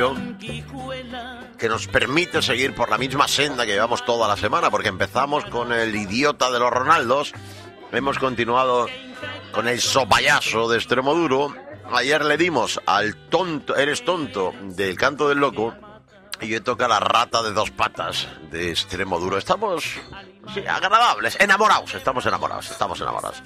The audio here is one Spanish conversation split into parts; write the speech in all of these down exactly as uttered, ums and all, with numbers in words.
que nos permite seguir por la misma senda que llevamos toda la semana, porque empezamos con el idiota de los Ronaldos, hemos continuado con el sopayazo de Extremoduro, ayer le dimos al tonto, eres tonto, del Canto del Loco, y hoy toca la rata de dos patas de Extremoduro. Estamos, sí, agradables, enamorados, estamos enamorados, estamos enamorados.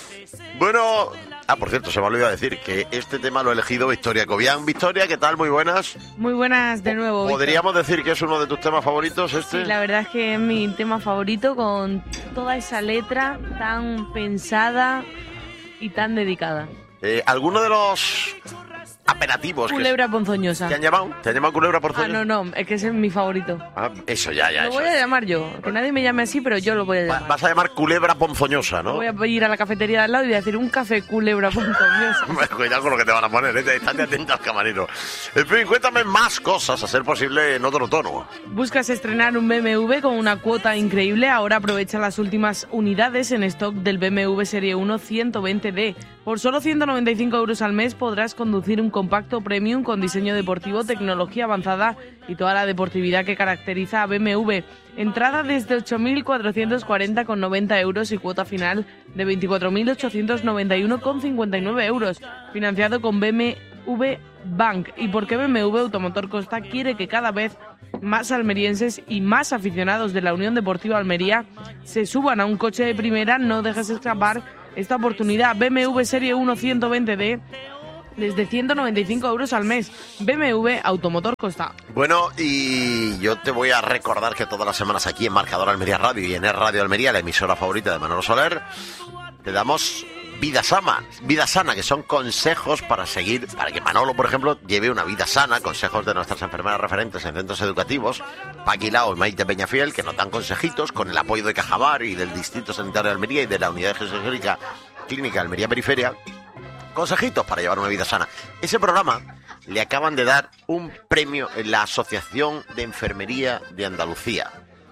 Bueno, ah, por cierto, se me olvidó decir que este tema lo ha elegido Victoria Cobian. Victoria, ¿qué tal? Muy buenas. Muy buenas de nuevo, ¿Podríamos Víctor. decir que es uno de tus temas favoritos este? Sí, la verdad es que es mi tema favorito, con toda esa letra tan pensada y tan dedicada. Eh, ¿Alguno de los apelativos Culebra que ponzoñosa. te han llamado? ¿Te han llamado Culebra Ah, ponzoñosa? no, no, es que ese es mi favorito. Ah, eso ya, ya. Lo eso voy a es. llamar yo, que nadie me llame así, pero yo lo voy a Va- llamar. Vas a llamar Culebra ponzoñosa, ¿no? Voy a ir a la cafetería de al lado y voy a decir un café culebra ponzoñosa. Cuidado con lo que te van a poner, ¿eh? Estate atento al camarero. En fin, cuéntame más cosas, a ser posible en otro tono. ¿Buscas estrenar un B M W con una cuota increíble? Ahora aprovecha las últimas unidades en stock del B M W Serie uno ciento veinte D. Por solo ciento noventa y cinco euros al mes podrás conducir un compacto premium con diseño deportivo, tecnología avanzada y toda la deportividad que caracteriza a B M W. Entrada desde ocho mil cuatrocientos cuarenta con noventa euros y cuota final de veinticuatro mil ochocientos noventa y uno con cincuenta y nueve euros. Financiado con B M W Bank. ¿Y por qué B M W Automotor Costa quiere que cada vez más almerienses y más aficionados de la Unión Deportiva Almería se suban a un coche de primera? No dejes escapar esta oportunidad. B M W Serie uno ciento veinte D desde ciento noventa y cinco euros al mes. B M W Automotor Costa. Bueno, y yo te voy a recordar que todas las semanas aquí en Marcador Almería Radio y en Es Radio Almería, la emisora favorita de Manolo Soler, te damos vida sana, vida sana, que son consejos para seguir, para que Manolo, por ejemplo, lleve una vida sana, consejos de nuestras enfermeras referentes en centros educativos, Paqui Lao y Maite Peñafiel, que nos dan consejitos con el apoyo de Cajamar y del Distrito Sanitario de Almería y de la Unidad de Gestión Clínica, Clínica Almería Periferia, consejitos para llevar una vida sana. Ese programa le acaban de dar un premio en la Asociación de Enfermería de Andalucía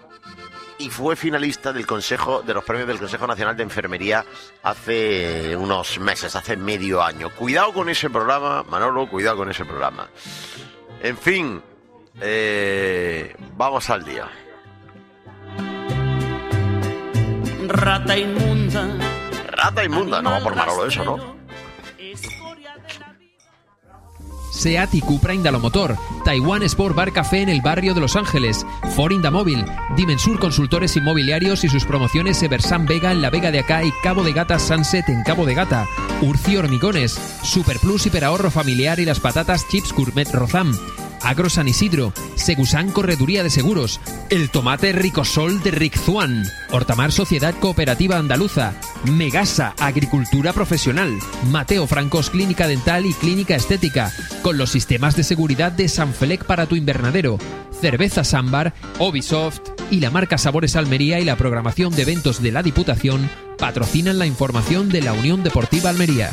y fue finalista del Consejo de los premios del Consejo Nacional de Enfermería hace unos meses, hace medio año. Cuidado con ese programa, Manolo, cuidado con ese programa. En fin, eh, vamos al día. Rata inmunda. Rata inmunda, no va por Manolo eso, ¿no? SEAT y Cupra Indalomotor, Taiwan Sport Bar Café en el barrio de Los Ángeles, Ford Indamóvil, Dimensur Consultores Inmobiliarios y sus promociones Eversan Vega en la Vega de Acá y Cabo de Gata Sunset en Cabo de Gata, Urci Hormigones, Superplus Hiperahorro Familiar y las patatas Chips Gourmet Rozam, Agro San Isidro, Segusan Correduría de Seguros, el tomate Ricosol de Riczuan, Hortamar Sociedad Cooperativa Andaluza, Megasa Agricultura Profesional, Mateo Francos Clínica Dental y Clínica Estética, con los sistemas de seguridad de Sanfelec para tu invernadero, Cerveza Sambar, Ubisoft y la marca Sabores Almería y la programación de eventos de la Diputación patrocinan la información de la Unión Deportiva Almería.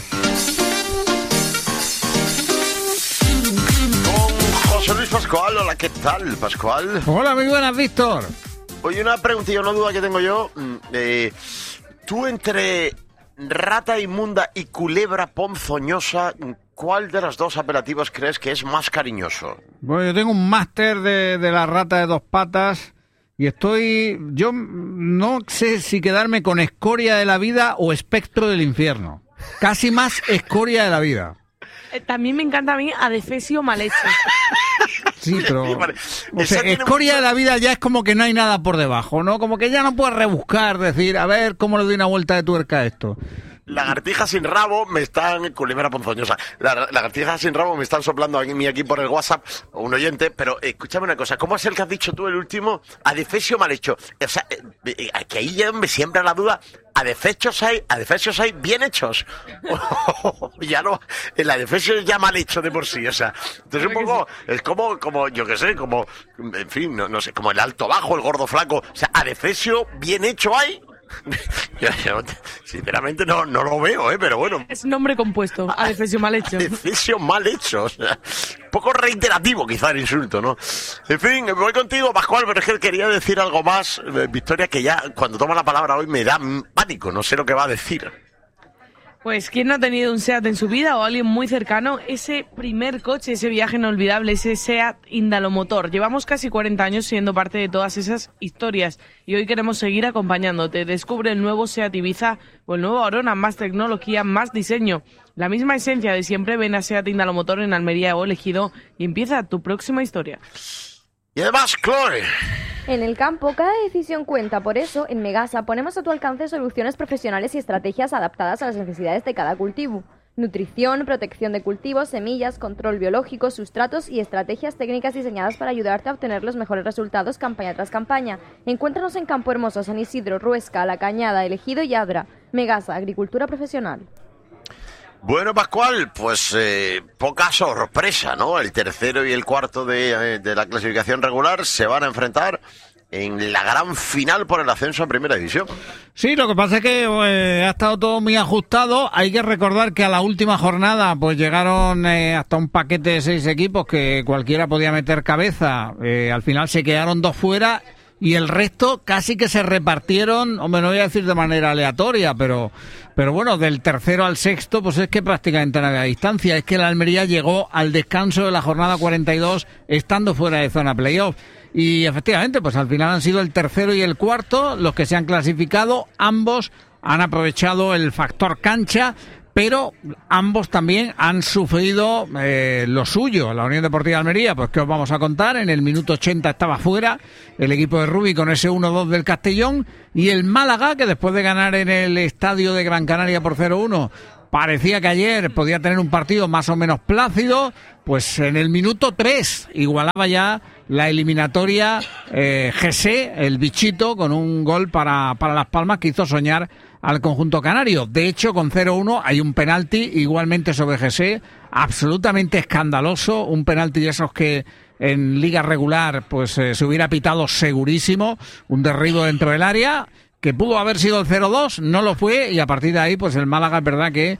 José Luis Pascual, hola, ¿qué tal, Pascual? Hola, muy buenas, Víctor. Oye, una preguntilla, una duda que tengo yo. Eh, tú entre rata inmunda y culebra ponzoñosa, ¿cuál de los dos apelativos crees que es más cariñoso? Bueno, yo tengo un máster de, de la rata de dos patas y estoy... Yo no sé si quedarme con escoria de la vida o espectro del infierno. Casi más escoria de la vida. Eh, también me encanta a mí adefesio mal hecho. Sí, pero... Vale. O Esa sea, tiene escoria mucho- de la vida ya es como que no hay nada por debajo, ¿no? Como que ya no puedes rebuscar, decir, a ver cómo le doy una vuelta de tuerca a esto. Lagartijas sin rabo me están... Culebra ponzoñosa. La, lagartijas sin rabo me están soplando a mí aquí por el WhatsApp, un oyente, pero eh, escúchame una cosa, ¿cómo es el que has dicho tú el último? Adefesio mal hecho. O sea, eh, eh, que ahí ya me siembra la duda, adefesios hay, adefesios hay bien hechos. Ya no, el adefesio es ya mal hecho de por sí, o sea, entonces un poco, es como, como, yo qué sé, como, en fin, no, no sé, como el alto bajo, el gordo flaco, o sea, adefesio bien hecho hay. Yo, yo, sinceramente no, no lo veo, ¿eh? Pero bueno. Es nombre compuesto, adefesio mal hecho. Adefesio mal hecho, o sea, un poco reiterativo quizá el insulto, ¿no? En fin, voy contigo, Pascual, pero es que quería decir algo más, eh, Victoria, que ya cuando toma la palabra hoy me da pánico, no sé lo que va a decir. Pues ¿quién no ha tenido un SEAT en su vida o alguien muy cercano? Ese primer coche, ese viaje inolvidable, ese SEAT Indalomotor. Llevamos casi cuarenta años siendo parte de todas esas historias y hoy queremos seguir acompañándote. Descubre el nuevo SEAT Ibiza o el nuevo Arona, más tecnología, más diseño. La misma esencia de siempre. Ven a SEAT Indalomotor en Almería o Ejido y empieza tu próxima historia. Y además, Chloe. En el campo, cada decisión cuenta. Por eso, en Megasa ponemos a tu alcance soluciones profesionales y estrategias adaptadas a las necesidades de cada cultivo. Nutrición, protección de cultivos, semillas, control biológico, sustratos y estrategias técnicas diseñadas para ayudarte a obtener los mejores resultados campaña tras campaña. Encuéntranos en Campo Hermoso, San Isidro, Ruesca, La Cañada, El Ejido y Adra. Megasa, agricultura profesional. Bueno, Pascual, pues eh, poca sorpresa, ¿no? El tercero y el cuarto de, de la clasificación regular se van a enfrentar en la gran final por el ascenso a Primera División. Sí, lo que pasa es que eh, ha estado todo muy ajustado. Hay que recordar que a la última jornada pues llegaron eh, hasta un paquete de seis equipos que cualquiera podía meter cabeza. Eh, al final se quedaron dos fuera y el resto casi que se repartieron, hombre, no voy a decir de manera aleatoria, pero pero bueno, del tercero al sexto, pues es que prácticamente no había distancia. Es que la Almería llegó al descanso de la jornada cuarenta y dos estando fuera de zona playoff. Y efectivamente, pues al final han sido el tercero y el cuarto los que se han clasificado. Ambos han aprovechado el factor cancha, pero ambos también han sufrido eh, lo suyo. La Unión Deportiva Almería, pues que os vamos a contar, en el minuto ochenta estaba fuera el equipo de Rubi con ese uno dos del Castellón, y el Málaga, que después de ganar en el estadio de Gran Canaria por cero uno, parecía que ayer podía tener un partido más o menos plácido, pues en el minuto tres igualaba ya la eliminatoria eh, G C, el bichito, con un gol para, para Las Palmas que hizo soñar al conjunto canario. De hecho, con cero uno hay un penalti igualmente sobre G C, absolutamente escandaloso, un penalti de esos que en liga regular pues eh, se hubiera pitado segurísimo, un derribo dentro del área, que pudo haber sido el cero dos, no lo fue, y a partir de ahí pues el Málaga es verdad que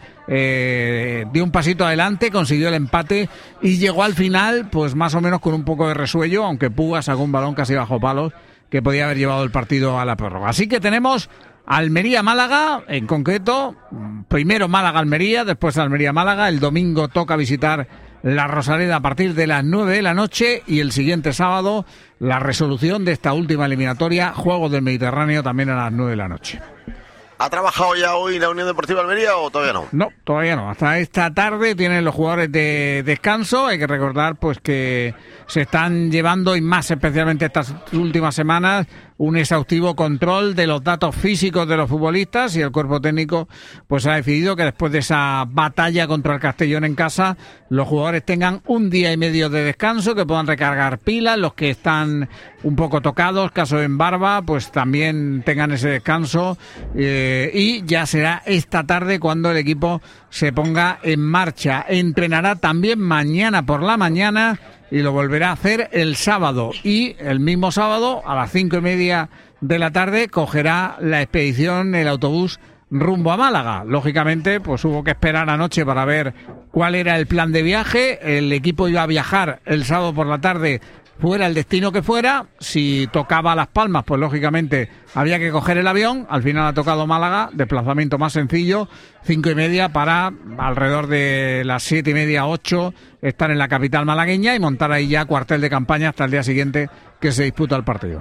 eh, dio un pasito adelante, consiguió el empate y llegó al final pues más o menos con un poco de resuello, aunque Puga sacó un balón casi bajo palos que podía haber llevado el partido a la prórroga. Así que tenemos Almería-Málaga, en concreto, primero Málaga-Almería, después Almería-Málaga, el domingo toca visitar la Rosaleda a partir de las nueve de la noche y el siguiente sábado la resolución de esta última eliminatoria, Juegos del Mediterráneo, también a las nueve de la noche. ¿Ha trabajado ya hoy la Unión Deportiva Almería o todavía no? No, todavía no. Hasta esta tarde tienen los jugadores de descanso. Hay que recordar pues que se están llevando, y más especialmente estas últimas semanas, un exhaustivo control de los datos físicos de los futbolistas, y el cuerpo técnico pues ha decidido que después de esa batalla contra el Castellón en casa, los jugadores tengan un día y medio de descanso, que puedan recargar pilas. Los que están un poco tocados, caso en Barba, pues también tengan ese descanso, eh, y ya será esta tarde cuando el equipo se ponga en marcha. Entrenará también mañana por la mañana y lo volverá a hacer el sábado, y el mismo sábado a las cinco y media de la tarde cogerá la expedición, el autobús rumbo a Málaga. Lógicamente pues hubo que esperar anoche para ver cuál era el plan de viaje. El equipo iba a viajar el sábado por la tarde fuera el destino que fuera. Si tocaba Las Palmas, pues lógicamente había que coger el avión. Al final ha tocado Málaga, desplazamiento más sencillo, cinco y media para alrededor de las siete y media, ocho, estar en la capital malagueña y montar ahí ya cuartel de campaña hasta el día siguiente que se disputa el partido.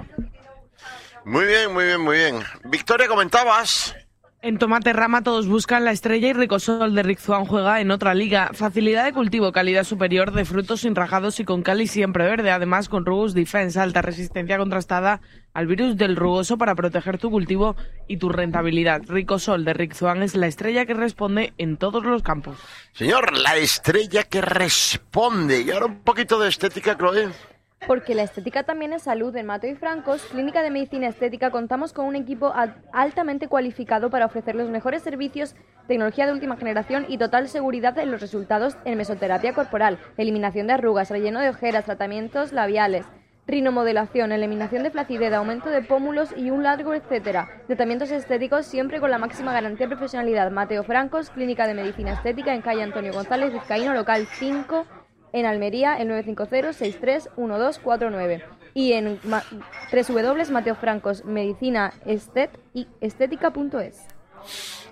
Muy bien, muy bien, muy bien. Victoria, comentabas. En Tomate Rama todos buscan la estrella, y Ricosol de Riczuán juega en otra liga. Facilidad de cultivo, calidad superior de frutos sin rajados y con cali siempre verde. Además con Rugus Defense, alta resistencia contrastada al virus del rugoso para proteger tu cultivo y tu rentabilidad. Ricosol de Riczuán es la estrella que responde en todos los campos. Señor, la estrella que responde. Y ahora un poquito de estética, Chloe. Porque la estética también es salud. En Mateo y Francos, Clínica de Medicina Estética, contamos con un equipo altamente cualificado para ofrecer los mejores servicios, tecnología de última generación y total seguridad en los resultados en mesoterapia corporal, eliminación de arrugas, relleno de ojeras, tratamientos labiales, rinomodelación, eliminación de flacidez, aumento de pómulos y un largo etcétera. Tratamientos estéticos siempre con la máxima garantía y profesionalidad. Mateo Francos, Clínica de Medicina Estética, en calle Antonio González Vizcaíno, local cinco, en Almería, el nueve cinco cero, seis tres uno dos cuatro nueve, y en ma- doble u doble u doble u punto mateo francos medicina estética punto es.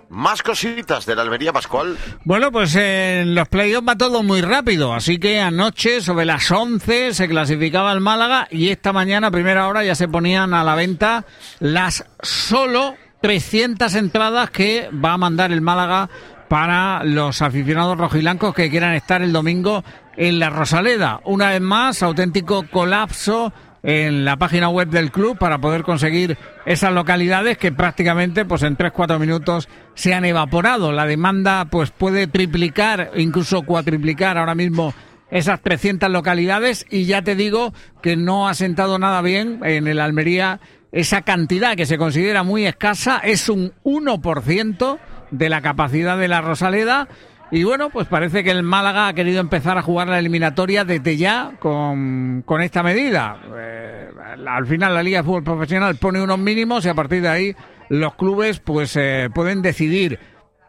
Más cositas de la Almería, Pascual. Bueno, pues en los playoffs va todo muy rápido, así que anoche sobre las once se clasificaba el Málaga y esta mañana a primera hora ya se ponían a la venta las solo trescientas entradas que va a mandar el Málaga para los aficionados rojiblancos que quieran estar el domingo en la Rosaleda. Una vez más, auténtico colapso en la página web del club para poder conseguir esas localidades que prácticamente pues en tres cuatro minutos se han evaporado. La demanda pues puede triplicar, incluso cuatriplicar ahora mismo esas trescientas localidades, y ya te digo que no ha sentado nada bien en el Almería esa cantidad que se considera muy escasa. Es un uno por ciento de la capacidad de la Rosaleda. Y bueno, pues parece que el Málaga ha querido empezar a jugar la eliminatoria desde ya con, con esta medida. Eh, al final la Liga de Fútbol Profesional pone unos mínimos y a partir de ahí los clubes pues eh, pueden decidir.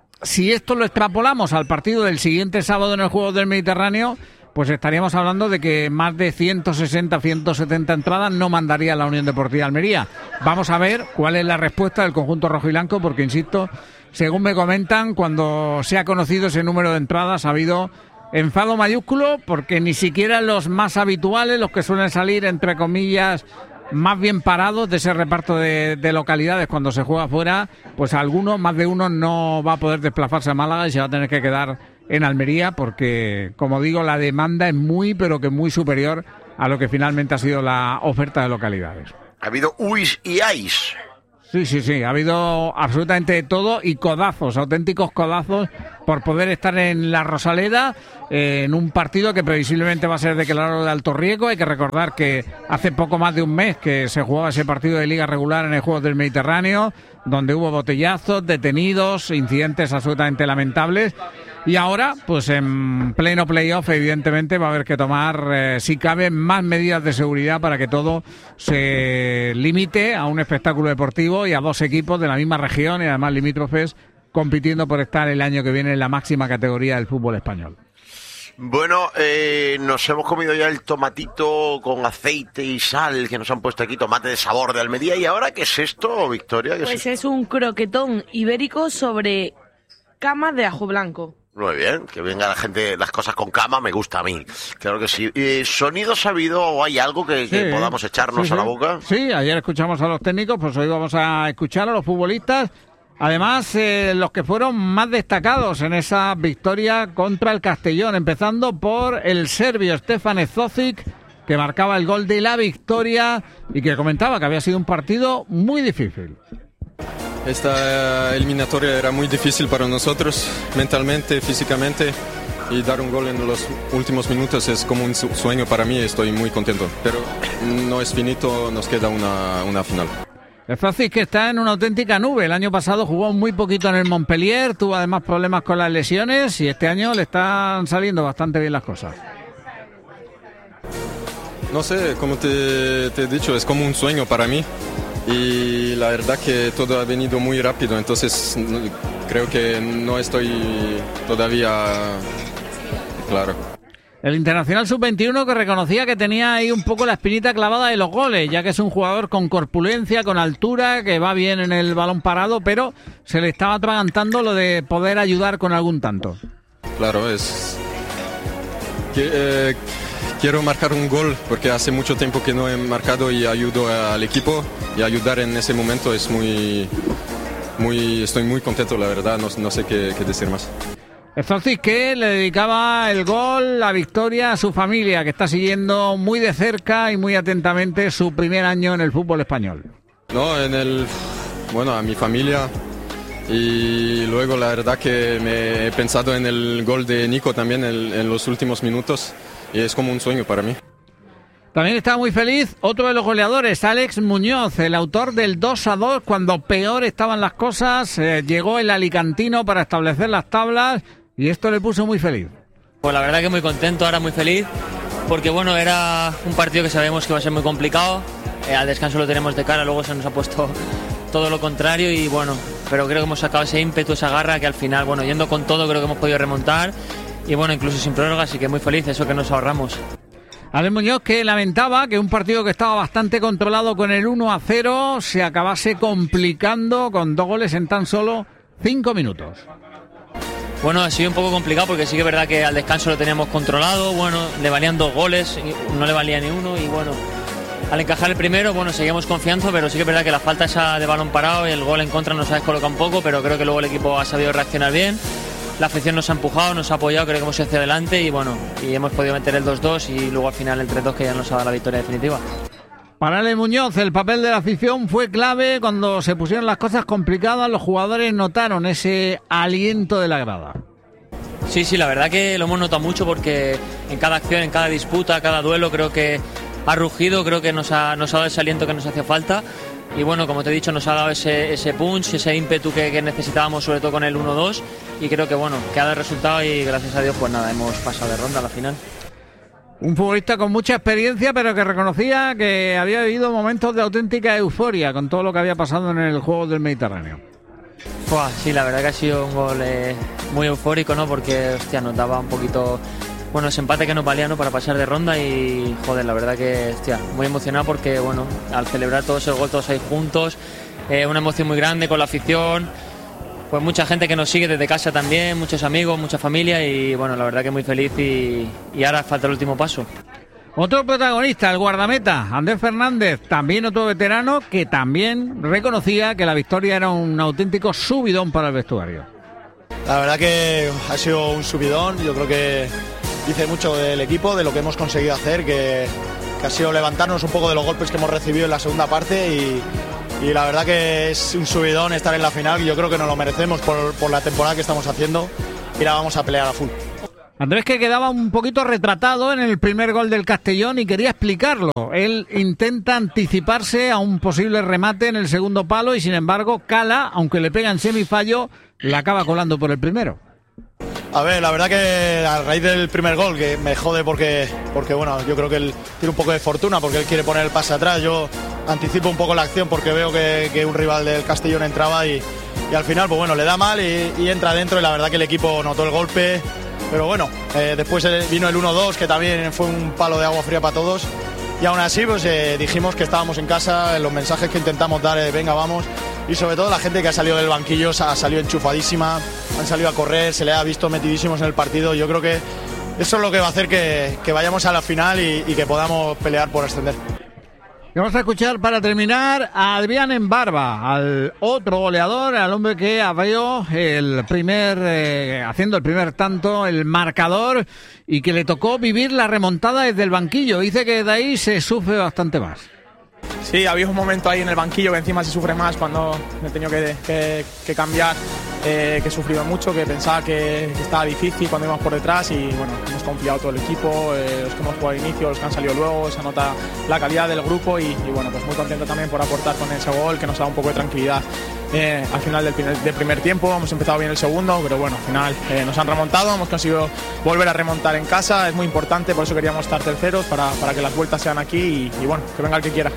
Si esto lo extrapolamos al partido del siguiente sábado en el Juegos del Mediterráneo, pues estaríamos hablando de que más de ciento sesenta, ciento setenta entradas no mandaría la Unión Deportiva Almería. Vamos a ver cuál es la respuesta del conjunto rojiblanco, porque insisto, según me comentan, cuando se ha conocido ese número de entradas ha habido enfado mayúsculo, porque ni siquiera los más habituales, los que suelen salir entre comillas más bien parados de ese reparto de, de localidades cuando se juega fuera, pues alguno, más de uno, no va a poder desplazarse a Málaga y se va a tener que quedar en Almería, porque, como digo, la demanda es muy, pero que muy superior a lo que finalmente ha sido la oferta de localidades. Ha habido uis y ais. Sí, sí, sí, ha habido absolutamente de todo y codazos, auténticos codazos por poder estar en la Rosaleda eh, en un partido que previsiblemente va a ser declarado de alto riesgo. Hay que recordar que hace poco más de un mes que se jugaba ese partido de liga regular en el Juegos del Mediterráneo, donde hubo botellazos, detenidos, incidentes absolutamente lamentables. Y ahora, pues en pleno playoff, evidentemente va a haber que tomar, eh, si cabe, más medidas de seguridad para que todo se limite a un espectáculo deportivo y a dos equipos de la misma región y además limítrofes compitiendo por estar el año que viene en la máxima categoría del fútbol español. Bueno, eh, nos hemos comido ya el tomatito con aceite y sal que nos han puesto aquí, tomate de sabor de Almería. ¿Y ahora qué es esto, Victoria? ¿Qué Pues es, es un croquetón ibérico sobre cama de ajo blanco. Muy bien, que venga la gente, las cosas con cama, me gusta a mí. Claro que sí. Eh, ¿Sonidos ha habido o hay algo que, que Sí, podamos echarnos sí, sí. a la boca? Sí, ayer escuchamos a los técnicos, pues hoy vamos a escuchar a los futbolistas. Además, eh, los que fueron más destacados en esa victoria contra el Castellón, empezando por el serbio Stefan Zocic, que marcaba el gol de la victoria y que comentaba que había sido un partido muy difícil. Esta eliminatoria era muy difícil para nosotros, mentalmente, físicamente, y dar un gol en los últimos minutos es como un sueño para mí, estoy muy contento. Pero no es finito, nos queda una, una final. El Zocic, que está en una auténtica nube. El año pasado jugó muy poquito en el Montpellier, tuvo además problemas con las lesiones y este año le están saliendo bastante bien las cosas. No sé, como te, te he dicho, es como un sueño para mí. Y la verdad que todo ha venido muy rápido, entonces creo que no estoy todavía claro. El internacional sub veintiuno, que reconocía que tenía ahí un poco la espinita clavada de los goles, ya que es un jugador con corpulencia, con altura, que va bien en el balón parado, pero se le estaba atragantando lo de poder ayudar con algún tanto. Claro, es... que, eh, quiero marcar un gol porque hace mucho tiempo que no he marcado y ayudo al equipo, y ayudar en ese momento es muy, muy, estoy muy contento, la verdad, no, no sé qué, qué decir más. Zocic, que le dedicaba el gol, la victoria a su familia, que está siguiendo muy de cerca y muy atentamente su primer año en el fútbol español. No, en el, bueno, a mi familia, y luego la verdad que me he pensado en el gol de Nico también en, en los últimos minutos, y es como un sueño para mí. También está muy feliz otro de los goleadores, Alex Muñoz, el autor del dos a dos, cuando peor estaban las cosas, eh, llegó el alicantino para establecer las tablas y esto le puso muy feliz. Pues la verdad que muy contento, ahora muy feliz, porque bueno, era un partido que sabemos que iba a ser muy complicado, eh, al descanso lo tenemos de cara, luego se nos ha puesto todo lo contrario y bueno, pero creo que hemos sacado ese ímpetu, esa garra que al final, bueno, yendo con todo creo que hemos podido remontar y bueno, incluso sin prórroga, así que muy feliz, eso que nos ahorramos. Alex Muñoz, que lamentaba que un partido que estaba bastante controlado con el uno a cero se acabase complicando con dos goles en tan solo cinco minutos. Bueno, ha sido un poco complicado porque sí que es verdad que al descanso lo teníamos controlado, bueno, le valían dos goles, no le valía ni uno y bueno, al encajar el primero, bueno, seguimos confiando, pero sí que es verdad que la falta esa de balón parado y el gol en contra nos ha descolocado un poco, pero creo que luego el equipo ha sabido reaccionar bien, la afición nos ha empujado, nos ha apoyado, creo que hemos ido hacia adelante y bueno, y hemos podido meter el dos dos y luego al final el tres dos que ya nos ha dado la victoria definitiva. Para Ale Muñoz, el papel de la afición fue clave cuando se pusieron las cosas complicadas, los jugadores notaron ese aliento de la grada. Sí, sí, la verdad que lo hemos notado mucho porque en cada acción, en cada disputa, cada duelo creo que ha rugido, creo que nos ha, nos ha dado ese aliento que nos hacía falta y bueno, como te he dicho, nos ha dado ese, ese punch, ese ímpetu que, que necesitábamos sobre todo con el uno dos y creo que bueno, que ha dado resultado y gracias a Dios pues nada, hemos pasado de ronda a la final. Un futbolista con mucha experiencia, pero que reconocía que había vivido momentos de auténtica euforia con todo lo que había pasado en el juego del Mediterráneo. Buah, sí, la verdad que ha sido un gol eh, muy eufórico, ¿no? Porque, hostia, nos daba un poquito, bueno, ese empate que nos valía, ¿no? Para pasar de ronda y, joder, la verdad que, hostia, muy emocionado porque, bueno, al celebrar todos el gol, todos ahí juntos, eh, una emoción muy grande con la afición. Pues mucha gente que nos sigue desde casa también, muchos amigos, mucha familia y bueno, la verdad que muy feliz y, y ahora falta el último paso. Otro protagonista, el guardameta, Andrés Fernández, también otro veterano que también reconocía que la victoria era un auténtico subidón para el vestuario. La verdad que ha sido un subidón, yo creo que dice mucho del equipo, de lo que hemos conseguido hacer, que, que ha sido levantarnos un poco de los golpes que hemos recibido en la segunda parte y... Y la verdad que es un subidón estar en la final, yo creo que nos lo merecemos por, por la temporada que estamos haciendo y la vamos a pelear a full. Andrés, que quedaba un poquito retratado en el primer gol del Castellón y quería explicarlo. Él intenta anticiparse a un posible remate en el segundo palo y sin embargo Cala, aunque le pega en semifallo, la acaba colando por el primero. A ver, la verdad que a raíz del primer gol, que me jode porque, porque bueno, yo creo que él tiene un poco de fortuna porque él quiere poner el pase atrás. Yo anticipo un poco la acción porque veo que, que un rival del Castellón entraba y, y al final, pues bueno, le da mal y, y entra dentro y la verdad que el equipo notó el golpe. Pero bueno, eh, después vino el uno dos que también fue un palo de agua fría para todos. Y aún así, pues eh, dijimos que estábamos en casa, los mensajes que intentamos dar, eh, venga, vamos. Y sobre todo la gente que ha salido del banquillo ha salido enchufadísima, han salido a correr, se le ha visto metidísimos en el partido. Yo creo que eso es lo que va a hacer que, que vayamos a la final y, y que podamos pelear por ascender. Vamos a escuchar para terminar a Adrián Embarba, al otro goleador, al hombre que abrió el primer, eh, haciendo el primer tanto, el marcador y que le tocó vivir la remontada desde el banquillo. Dice que de ahí se sufre bastante más. Sí, había un momento ahí en el banquillo que encima se sufre más cuando me he tenido que, que, que cambiar, eh, que he sufrido mucho, que pensaba que, que estaba difícil cuando íbamos por detrás y bueno, hemos confiado todo el equipo, eh, los que hemos jugado al inicio, los que han salido luego, se nota la calidad del grupo y, y bueno, pues muy contento también por aportar con ese gol que nos da un poco de tranquilidad. Eh, al final del primer, del primer tiempo hemos empezado bien el segundo, pero bueno, al final eh, nos han remontado, hemos conseguido volver a remontar en casa, es muy importante, por eso queríamos estar terceros para, para que las vueltas sean aquí y, y bueno, que venga el que quiera.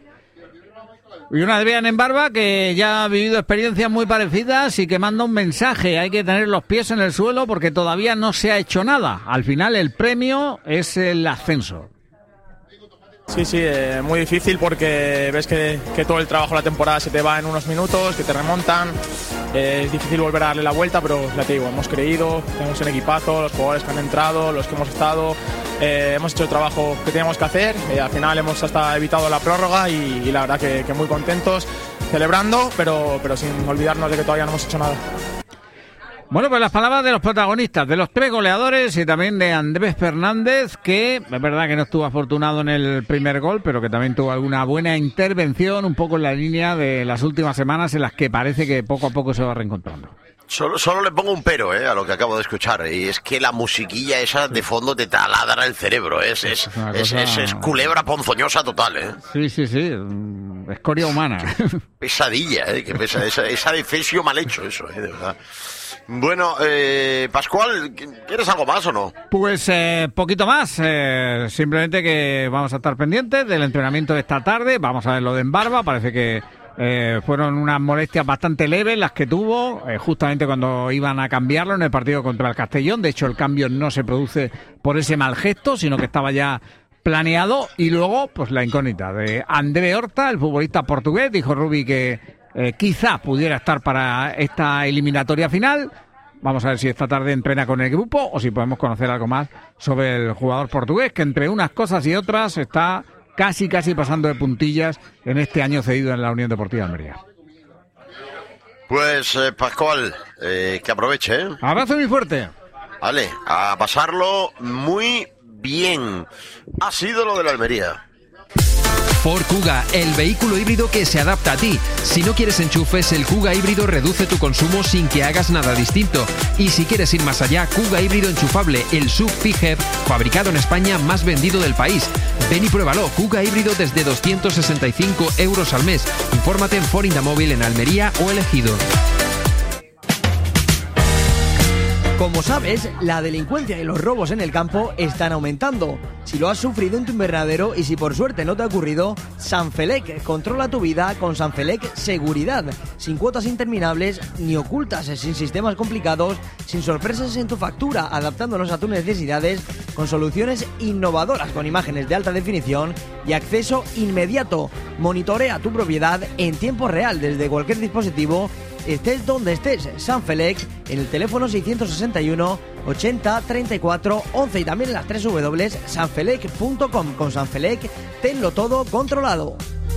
Y un Adrián Embarba que ya ha vivido experiencias muy parecidas y que manda un mensaje. Hay que tener los pies en el suelo porque todavía no se ha hecho nada. Al final el premio es el ascenso. Sí, sí, eh, muy difícil porque ves que, que todo el trabajo de la temporada se te va en unos minutos, que te remontan. Eh, es difícil volver a darle la vuelta, pero ya te digo, hemos creído, tenemos un equipazo, los jugadores que han entrado, los que hemos estado, eh, hemos hecho el trabajo que teníamos que hacer. Eh, al final hemos hasta evitado la prórroga y, y la verdad que, que muy contentos, celebrando, pero, pero sin olvidarnos de que todavía no hemos hecho nada. Bueno, pues las palabras de los protagonistas, de los tres goleadores y también de Andrés Fernández, que es verdad que no estuvo afortunado en el primer gol, pero que también tuvo alguna buena intervención, un poco en la línea de las últimas semanas en las que parece que poco a poco se va reencontrando. Solo, solo le pongo un pero eh, a lo que acabo de escuchar, y es que la musiquilla esa de fondo te taladra el cerebro, es, es, es, cosa... es, es, es culebra ponzoñosa total. ¿eh? Sí, sí, sí, escoria humana. Pesadilla, ¿eh? Que pesa, esa, esa defesio mal hecho eso, ¿eh? De verdad. Bueno, eh, Pascual, ¿quieres algo más o no? Pues eh, poquito más, eh, simplemente que vamos a estar pendientes del entrenamiento de esta tarde, vamos a ver lo de Embarba, parece que eh, fueron unas molestias bastante leves las que tuvo, eh, justamente cuando iban a cambiarlo en el partido contra el Castellón, de hecho el cambio no se produce por ese mal gesto, sino que estaba ya planeado, y luego pues la incógnita de André Horta, el futbolista portugués, dijo Rubi que eh, quizá pudiera estar para esta eliminatoria final. Vamos a ver si esta tarde entrena con el grupo o si podemos conocer algo más sobre el jugador portugués, que entre unas cosas y otras está casi, casi pasando de puntillas en este año cedido en la Unión Deportiva Almería. Pues, eh, Pascual, eh, que aproveche, ¿eh? Abrazo muy fuerte. Vale, a pasarlo muy bien. Ha sido lo de la Almería. Ford Kuga, el vehículo híbrido que se adapta a ti. Si no quieres enchufes, el Kuga híbrido reduce tu consumo sin que hagas nada distinto. Y si quieres ir más allá, Kuga híbrido enchufable, el S U V PHEV, fabricado en España, más vendido del país. Ven y pruébalo, Kuga híbrido desde doscientos sesenta y cinco euros al mes. Infórmate en Ford Indamóvil en Almería o El Ejido. Como sabes, la delincuencia y los robos en el campo están aumentando. Si lo has sufrido en tu invernadero y si por suerte no te ha ocurrido, Sanfelec controla tu vida con Sanfelec Seguridad. Sin cuotas interminables ni ocultas, sin sistemas complicados, sin sorpresas en tu factura, adaptándonos a tus necesidades con soluciones innovadoras con imágenes de alta definición y acceso inmediato. Monitorea tu propiedad en tiempo real desde cualquier dispositivo. Estés donde estés, Sanfelec, en el teléfono seiscientos sesenta y uno, ochenta, treinta y cuatro, once y también en las tres w punto sanfelec punto com. Con Sanfelec, tenlo todo controlado.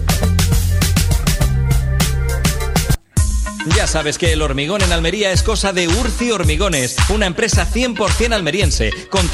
Ya sabes que el hormigón en Almería es cosa de Urci Hormigones, una empresa cien por ciento almeriense, con